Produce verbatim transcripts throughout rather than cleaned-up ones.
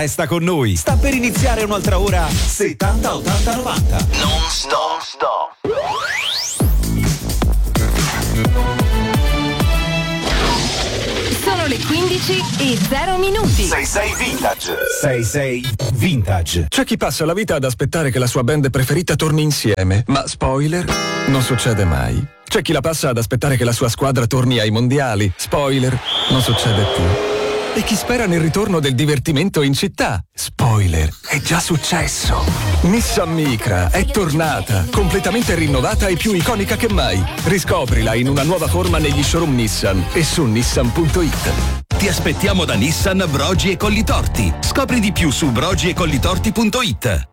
resta con noi. Sta per iniziare un'altra ora settanta ottanta novanta. Non stop, stop. Sono le quindici e zero minuti. sei sei Vintage. sei sei Vintage. C'è chi passa la vita ad aspettare che la sua band preferita torni insieme, ma spoiler, non succede mai. C'è chi la passa ad aspettare che la sua squadra torni ai mondiali, spoiler, non succede più. E chi spera nel ritorno del divertimento in città, spoiler, è già successo. Nissan Micra è tornata, completamente rinnovata e più iconica che mai. Riscoprila in una nuova forma negli showroom Nissan e su nissan punto it. Ti aspettiamo da Nissan Brogi e Collitorti. Scopri di più su brogi e collitorti punto it.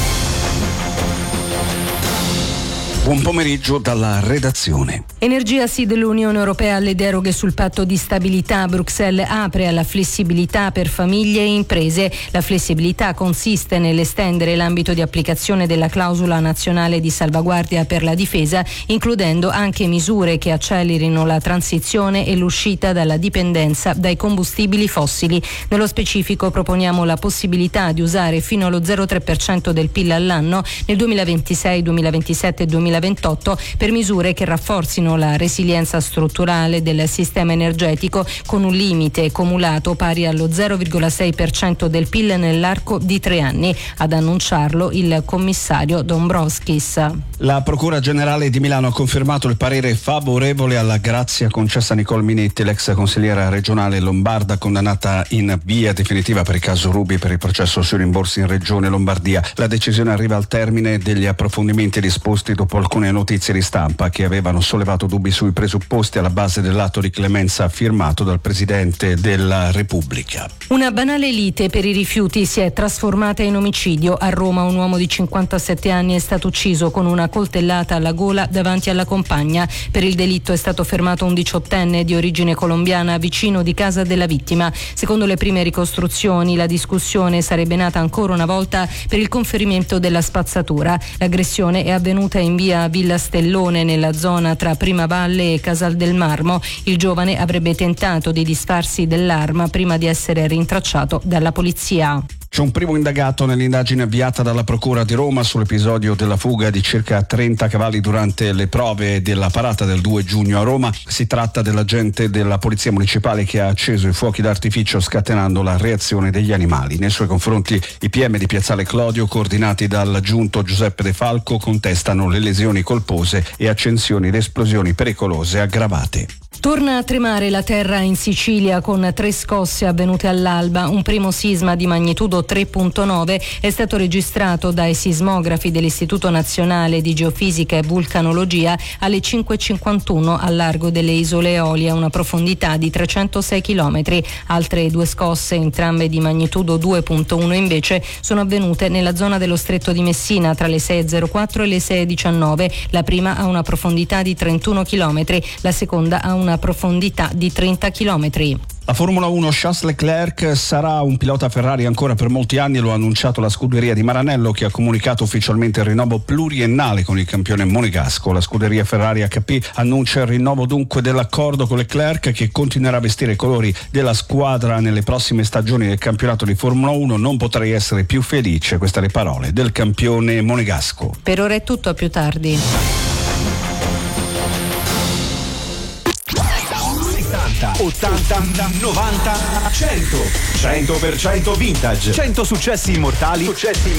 Buon pomeriggio dalla redazione. Energia sì dell'Unione Europea alle deroghe sul patto di stabilità. Bruxelles apre alla flessibilità per famiglie e imprese. La flessibilità consiste nell'estendere l'ambito di applicazione della clausola nazionale di salvaguardia per la difesa, includendo anche misure che accelerino la transizione e l'uscita dalla dipendenza dai combustibili fossili. Nello specifico proponiamo la possibilità di usare fino allo zero virgola tre per cento del P I L all'anno nel duemilaventisei, duemilaventisette e duemilaventotto per misure che rafforzino la resilienza strutturale del sistema energetico con un limite cumulato pari allo zero virgola sei per cento del P I L nell'arco di tre anni. Ad annunciarlo il commissario Dombrovskis. La Procura Generale di Milano ha confermato il parere favorevole alla grazia concessa a Nicole Minetti, l'ex consigliera regionale lombarda condannata in via definitiva per il caso Ruby per il processo sui rimborsi in regione Lombardia. La decisione arriva al termine degli approfondimenti disposti dopo alcune notizie di stampa che avevano sollevato dubbi sui presupposti alla base dell'atto di clemenza firmato dal Presidente della Repubblica. Una banale lite per i rifiuti si è trasformata in omicidio. A Roma un uomo di cinquantasette anni è stato ucciso con una coltellata alla gola davanti alla compagna. Per il delitto è stato fermato un diciottenne di origine colombiana vicino di casa della vittima. Secondo le prime ricostruzioni la discussione sarebbe nata ancora una volta per il conferimento della spazzatura. L'aggressione è avvenuta in via Villa Stellone nella zona tra Primavalle e Casal del Marmo. Il giovane avrebbe tentato di disfarsi dell'arma prima di essere rintracciato dalla polizia. C'è un primo indagato nell'indagine avviata dalla Procura di Roma sull'episodio della fuga di circa trenta cavalli durante le prove della parata del due giugno a Roma. Si tratta dell'agente della Polizia Municipale che ha acceso i fuochi d'artificio scatenando la reazione degli animali. Nei suoi confronti i P M di Piazzale Clodio, coordinati dall'aggiunto Giuseppe De Falco, contestano le lesioni colpose e accensioni ed esplosioni pericolose aggravate. Torna a tremare la terra in Sicilia con tre scosse avvenute all'alba. Un primo sisma di magnitudo tre virgola nove è stato registrato dai sismografi dell'Istituto Nazionale di Geofisica e Vulcanologia alle cinque e cinquantuno al largo delle Isole Eolie a una profondità di trecentosei chilometri. Altre due scosse, entrambe di magnitudo due virgola uno invece, sono avvenute nella zona dello Stretto di Messina tra le sei e zero quattro e le sei e diciannove. La prima ha una profondità di trentuno chilometri, la seconda ha una profondità di trenta chilometri. La Formula uno, Charles Leclerc sarà un pilota Ferrari ancora per molti anni, lo ha annunciato la scuderia di Maranello che ha comunicato ufficialmente il rinnovo pluriennale con il campione monegasco. La scuderia Ferrari acca pi annuncia il rinnovo dunque dell'accordo con Leclerc che continuerà a vestire i colori della squadra nelle prossime stagioni del campionato di Formula uno. Non potrei essere più felice, queste le parole del campione monegasco. Per ora è tutto, a più tardi. ottanta, novanta, cento. cento per cento vintage. cento successi immortali. Successi